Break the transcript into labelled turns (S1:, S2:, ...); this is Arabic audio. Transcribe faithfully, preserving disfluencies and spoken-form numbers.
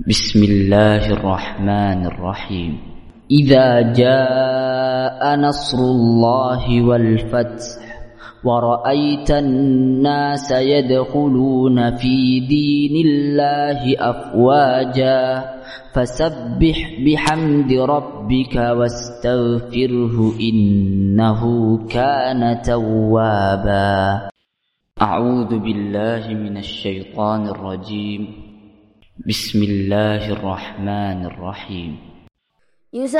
S1: بسم الله الرحمن الرحيم إذا جاء نصر الله والفتح ورأيت الناس يدخلون في دين الله أفواجا فسبح بحمد ربك واستغفره إنه كان توابا. أعوذ بالله من الشيطان الرجيم. بسم الله الرحمن الرحيم.